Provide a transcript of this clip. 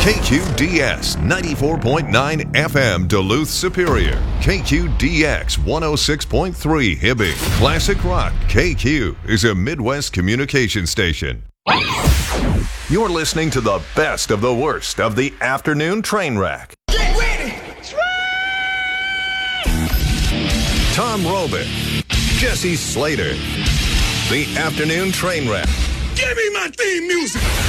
KQDS 94.9 FM Duluth Superior. KQDX 106.3 Hibbing. Classic Rock KQ is a Midwest communication station. You're listening to the best of the worst of the afternoon train wreck. Get ready! Tom Robick, Jesse Slater. The afternoon train wreck. Give me my theme music!